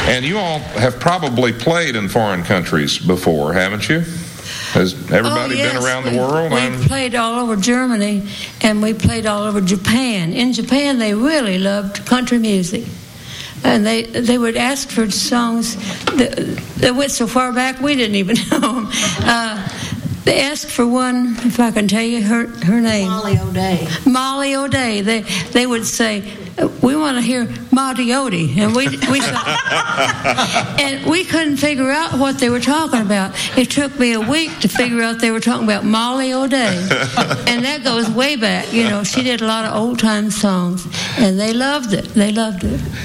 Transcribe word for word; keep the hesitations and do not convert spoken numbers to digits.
And you all have probably played in foreign countries before, haven't you? Has everybody oh, yes. been around we, the world? We I'm... played all over Germany, and we played all over Japan. In Japan, they really loved country music. And they they would ask for songs that, that went so far back we didn't even know them. Uh, they asked for one, if I can tell you her her name. Molly O'Day. Molly O'Day. They they would say, we want to hear Monty O'Day, and we we thought, and we couldn't figure out what they were talking about. It took me a week to figure out they were talking about Molly O'Day, and that goes way back. You know, she did a lot of old time songs, and they loved it. They loved it.